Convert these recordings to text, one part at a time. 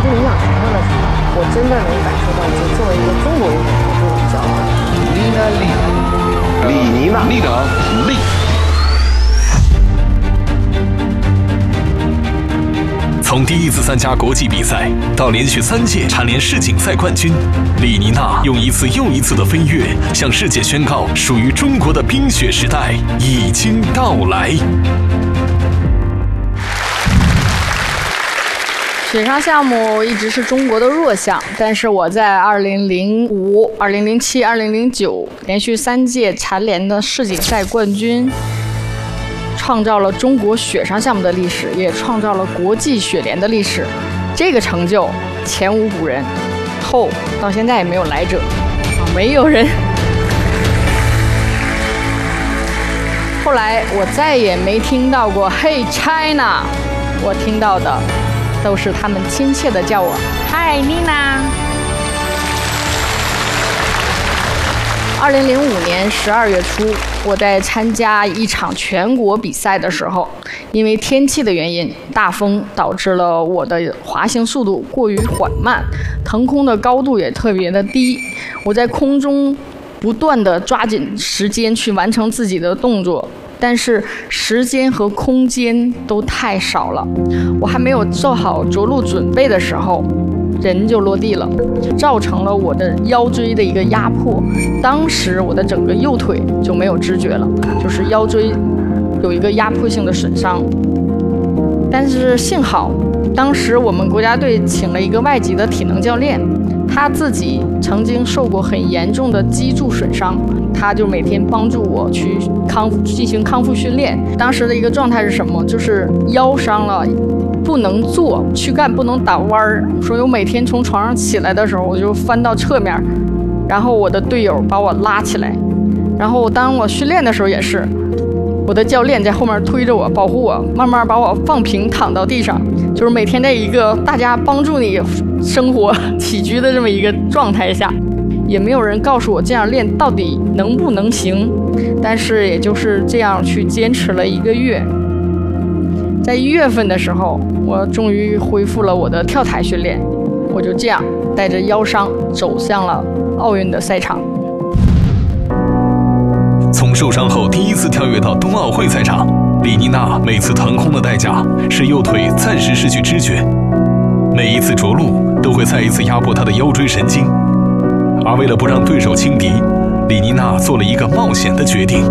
这个印象深刻的时候，我真的能感受到，就作为一个中国运动员这种骄傲。 李妮娜， 丽的丽。从第一次参加国际比赛到连续3届蝉联世锦赛冠军，李妮娜用一次又一次的飞跃，向世界宣告属于中国的冰雪时代已经到来。 雪上项目一直是中国的弱项，但是我在2005、2007、2009连续3届蝉联的世锦赛冠军，创造了中国雪上项目的历史，也创造了国际雪联的历史。这个成就前无古人，后到现在也没有来者，没有人。后来我再也没听到过 Hey China， 我听到的都是他们亲切的叫我 Hi Nina。2005年12月初，我在参加一场全国比赛的时候，因为天气的原因，大风导致了我的滑行速度过于缓慢，腾空的高度也特别的低。我在空中不断的抓紧时间去完成自己的动作，但是时间和空间都太少了。我还没有做好着陆准备的时候，人就落地了，造成了我的腰椎的一个压迫。当时我的整个右腿就没有知觉了，就是腰椎有一个压迫性的损伤。但是幸好当时我们国家队请了一个外籍的体能教练，他自己曾经受过很严重的脊柱损伤，他就每天帮助我去进行康复训练。当时的一个状态是什么？就是腰伤了，不能坐，躯干不能打弯儿，所以我每天从床上起来的时候，我就翻到侧面，然后我的队友把我拉起来，然后当我训练的时候也是，我的教练在后面推着我，保护我，慢慢把我放平躺到地上，就是每天在一个大家帮助你生活起居的这么一个状态下，也没有人告诉我这样练到底能不能行，但是也就是这样去坚持了1个月。在1月份的时候，我终于恢复了我的跳台训练，我就这样带着腰伤走向了奥运的赛场。 从受伤后第一次跳跃到冬奥会赛场，李妮娜每次腾空的代价是右腿暂时失去知觉，每一次着陆都会再一次压迫她的腰椎神经。而为了不让对手轻敌，李妮娜做了一个冒险的决定。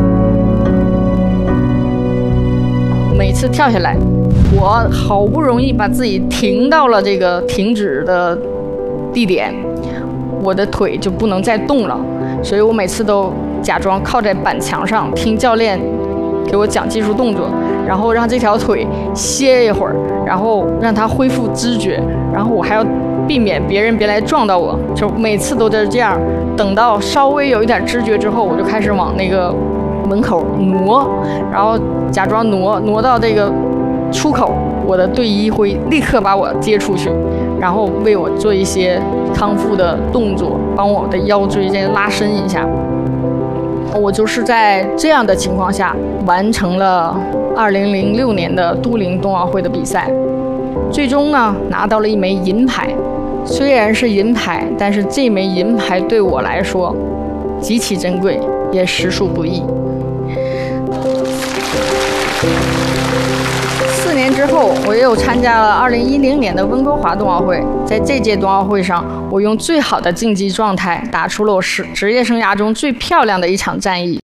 每次跳下来，我好不容易把自己停到了这个停止的地点，我的腿就不能再动了，所以我每次都假装靠在板墙上，听教练给我讲技术动作，然后让这条腿歇一会儿，然后让它恢复知觉，然后我还要避免别人别来撞到我，就每次都在这样。等到稍微有一点知觉之后，我就开始往那个门口挪，然后假装挪到这个出口，我的队医会立刻把我接出去，然后为我做一些康复的动作，帮我的腰椎再拉伸一下。我就是在这样的情况下完成了2006年的都灵冬奥会的比赛，最终呢拿到了1枚银牌。虽然是银牌，但是这枚银牌对我来说极其珍贵，也实属不易。4年之后，我又参加了2010年的温哥华冬奥会。在这届冬奥会上，我用最好的竞技状态打出了我职业生涯中最漂亮的一场战役。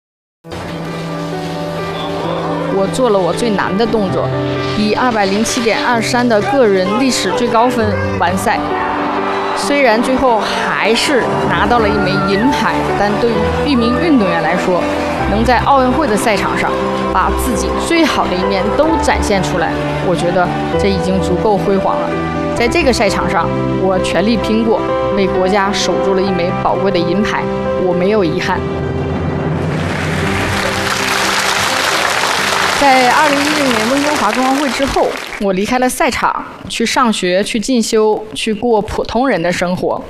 我做了我最难的动作，以207.23的个人历史最高分完赛。虽然最后还是拿到了1枚银牌，但对于一名运动员来说，能在奥运会的赛场上把自己最好的一面都展现出来，我觉得这已经足够辉煌了。在这个赛场上，我全力拼过，为国家守住了1枚宝贵的银牌，我没有遗憾。在2010年温哥华冬奥会之后，我离开了赛场，去上学，去进修，去过普通人的生活。